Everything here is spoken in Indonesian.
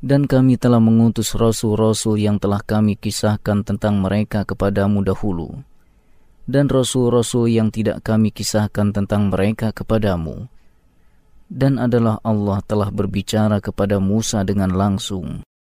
Dan kami telah mengutus rasul-rasul yang telah kami kisahkan tentang mereka kepadamu dahulu, dan rasul-rasul yang tidak kami kisahkan tentang mereka kepadamu. Dan adalah Allah telah berbicara kepada Musa dengan langsung.